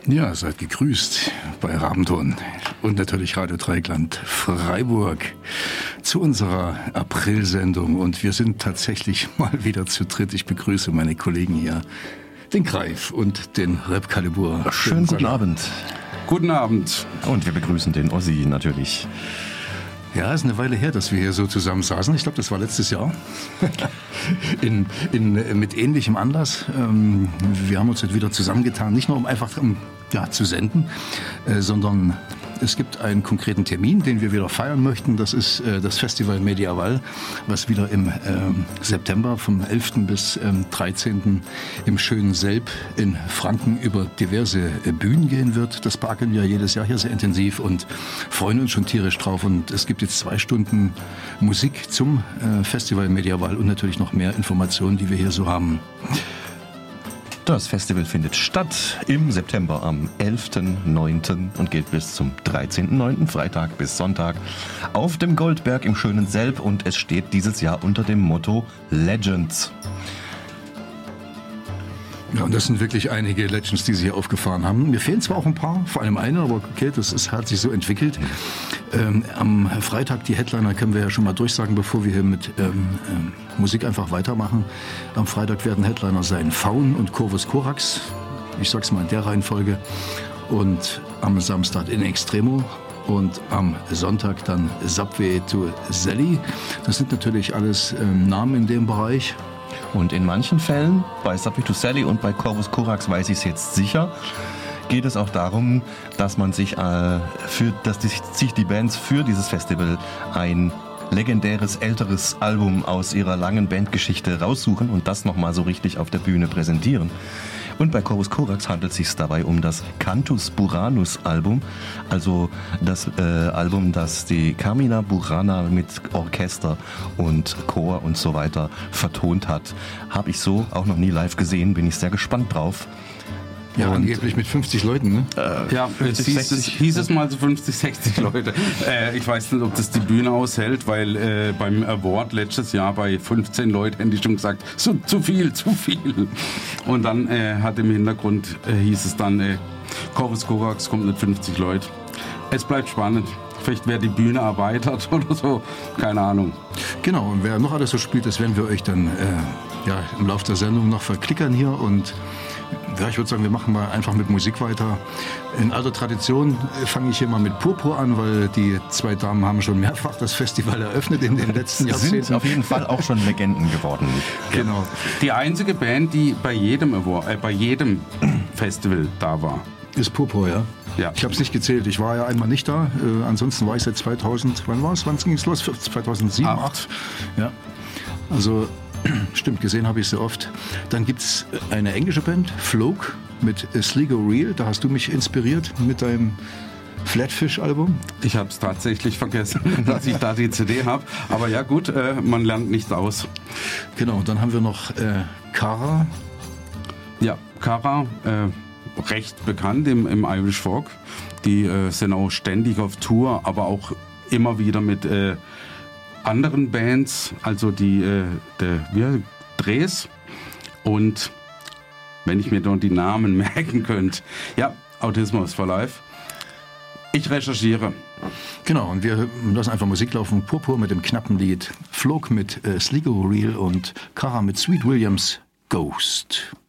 Ja, seid gegrüßt bei Rabenton und natürlich Radio Dreieckland Freiburg zu unserer Aprilsendung. Und wir sind tatsächlich mal wieder zu dritt. Ich begrüße meine Kollegen hier, den Greif und den Repkalibur. Schönen guten Abend. Guten Abend. Und wir begrüßen den Ossi natürlich. Ja, ist eine Weile her, dass wir hier so zusammen saßen. Ich glaube, das war letztes Jahr. Mit ähnlichem Anlass. Wir haben uns jetzt wieder zusammengetan, nicht nur um einfach zu senden, sondern es gibt einen konkreten Termin, den wir wieder feiern möchten. Das ist das Festival Medieval, was wieder im September vom 11. bis 13. im schönen Selb in Franken über diverse Bühnen gehen wird. Das parken wir jedes Jahr hier sehr intensiv und freuen uns schon tierisch drauf. Und es gibt jetzt 2 Stunden Musik zum Festival Medieval und natürlich noch mehr Informationen, die wir hier so haben. Das Festival findet statt im September am 11.09. und geht bis zum 13.09., Freitag bis Sonntag, auf dem Goldberg im schönen Selb, und es steht dieses Jahr unter dem Motto Legends. Ja, und das sind wirklich einige Legends, die Sie hier aufgefahren haben. Mir fehlen zwar auch ein paar, vor allem eine, aber okay, hat sich so entwickelt. Am Freitag, die Headliner können wir ja schon mal durchsagen, bevor wir hier mit Musik einfach weitermachen. Am Freitag werden Headliner sein Faun und Corvus Corax. Ich sag's mal in der Reihenfolge. Und am Samstag In Extremo. Und am Sonntag dann Subway to Sally. Das sind natürlich alles Namen in dem Bereich. Und in manchen Fällen, bei Subway to Sally und bei Corvus Corax weiß ich es jetzt sicher, geht es auch darum, dass man sich die Bands für dieses Festival ein legendäres älteres Album aus ihrer langen Bandgeschichte raussuchen und das nochmal so richtig auf der Bühne präsentieren. Und bei Corvus Corax handelt es sich dabei um das Cantus Buranus Album, also das Album, das die Carmina Burana mit Orchester und Chor und so weiter vertont hat. Habe ich so auch noch nie live gesehen, bin ich sehr gespannt drauf. Ja, angeblich mit 50 Leuten, ne? Ja, hieß es mal so 50, 60 Leute. Ich weiß nicht, ob das die Bühne aushält, weil beim Award letztes Jahr bei 15 Leuten hätte ich schon gesagt, so, zu viel. Und dann hat im Hintergrund, hieß es dann, Corvus Corax kommt mit 50 Leute. Es bleibt spannend. Vielleicht wird die Bühne erweitert oder so, keine Ahnung. Genau, und wer noch alles so spielt, das werden wir euch dann im Laufe der Sendung noch verklickern hier. Und ja, ich würde sagen, wir machen mal einfach mit Musik weiter. In alter Tradition fange ich hier mal mit Purpur an, weil die 2 Damen haben schon mehrfach das Festival eröffnet in den letzten Jahrzehnten. Sind auf jeden Fall auch schon Legenden geworden. Genau. Die einzige Band, die bei jedem Festival da war. Ist Purpur, ja? Ja. Ich habe es nicht gezählt. Ich war ja einmal nicht da. Ansonsten war ich seit 2000. Wann war es? Wann ging es los? 2007, 2008. Ja. Also stimmt, gesehen habe ich sie oft. Dann gibt es eine englische Band, Floke, mit Sligo Real. Da hast du mich inspiriert mit deinem Flatfish-Album. Ich habe es tatsächlich vergessen, dass ich da die CD habe. Aber ja gut, man lernt nichts aus. Genau, und dann haben wir noch Cara. Ja, Cara, recht bekannt im Irish Folk. Die sind auch ständig auf Tour, aber auch immer wieder mit anderen Bands, also Dres. Und wenn ich mir noch die Namen merken könnte, ja, Autismus for Life. Ich recherchiere. Genau, und wir lassen einfach Musik laufen. Purpur mit dem knappen Lied, Floke mit Sligo Real und Cara mit Sweet Williams Ghost.